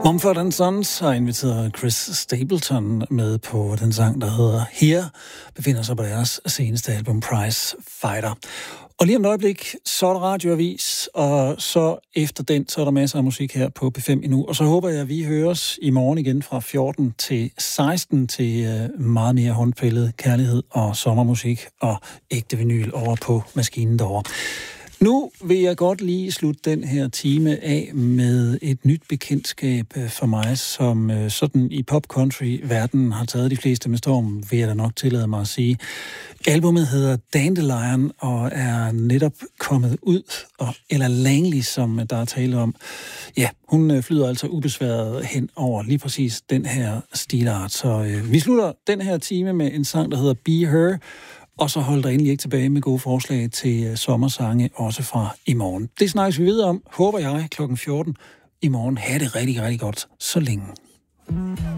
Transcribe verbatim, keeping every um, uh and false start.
Mumford and Sons har inviteret Chris Stapleton med på den sang, der hedder Here, befinder sig på deres seneste album Prize Fighter. Og lige om et øjeblik, så er der radioavis, og så efter den, så er der masser af musik her på P fem endnu. Og så håber jeg, at vi høres i morgen igen fra fjorten til seksten til meget mere håndfældet kærlighed og sommermusik og ægte vinyl over på maskinen derovre. Nu vil jeg godt lige slutte den her time af med et nyt bekendtskab for mig, som sådan i pop-country-verdenen har taget de fleste med storm, vil jeg da nok tillade mig at sige. Albumet hedder Dandelion og er netop kommet ud, og Ella Langley, som der er tale om, ja, hun flyder altså ubesværet hen over lige præcis den her stilart. Så øh, vi slutter den her time med en sang, der hedder Be Her, og så hold dig endelig ikke tilbage med gode forslag til sommersange, også fra i morgen. Det snakkes vi videre om, håber jeg, klokken fjorten i morgen. Ha' det rigtig, rigtig godt så længe.